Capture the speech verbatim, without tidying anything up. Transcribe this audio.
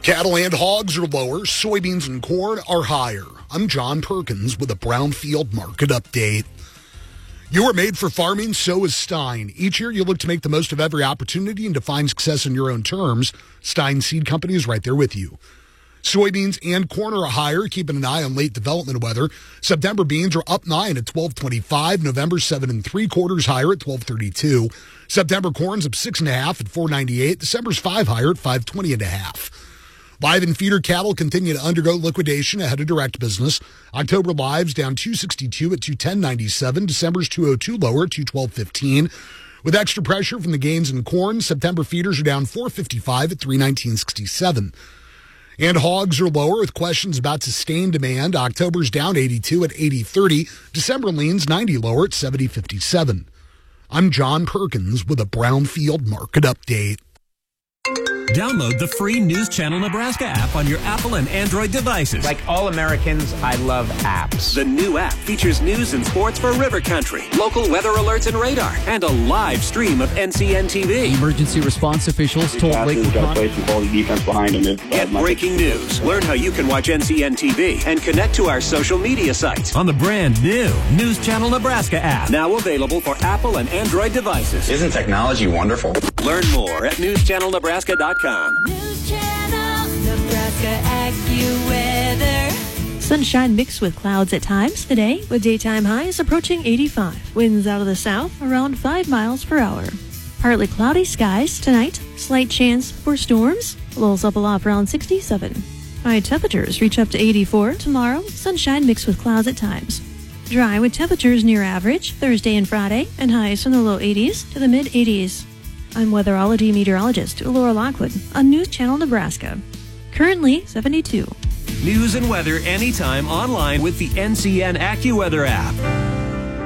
Cattle and hogs are lower. Soybeans and corn are higher. I'm John Perkins with a Brownfield Market Update. You are made for farming, so is Stein. Each year you look to make the most of every opportunity and to find success in your own terms. Stein Seed Company is right there with you. Soybeans and corn are higher, keeping an eye on late development weather. September beans are up nine at twelve twenty-five. November seven and three quarters higher at twelve thirty-two. September corn's up six and a half at four ninety-eight. December's five higher at five twenty and a half. Live and feeder cattle continue to undergo liquidation ahead of direct business. October lives down two sixty-two at two ten ninety-seven. December's two oh two lower at two twelve fifteen. With extra pressure from the gains in corn, September feeders are down four fifty-five at three nineteen sixty-seven. And hogs are lower with questions about sustained demand. October's down eighty-two at eighty thirty. December leans ninety lower at seventy fifty-seven. I'm John Perkins with a Brownfield Market Update. Download the free News Channel Nebraska app on your Apple and Android devices. Like all Americans, I love apps. The new app features news and sports for River Country, local weather alerts and radar, and a live stream of N C N T V. Emergency response officials told Lakewood Get breaking news. Learn how you can watch N C N T V and connect to our social media sites on the brand new News Channel Nebraska app. Now available for Apple and Android devices. Isn't technology wonderful? Learn more at news channel nebraska dot com. News Channel Nebraska AccuWeather. Sunshine mixed with clouds at times today, with daytime highs approaching eighty-five. Winds out of the south around five miles per hour. Partly cloudy skies tonight. Slight chance for storms. Lows up aloft around sixty-seven. High temperatures reach up to eighty-four tomorrow. Sunshine mixed with clouds at times. Dry with temperatures near average Thursday and Friday, and highs from the low eighties to the mid eighties. I'm weatherology meteorologist Laura Lockwood on News Channel Nebraska. Currently seventy-two. News and weather anytime online with the N C N AccuWeather app.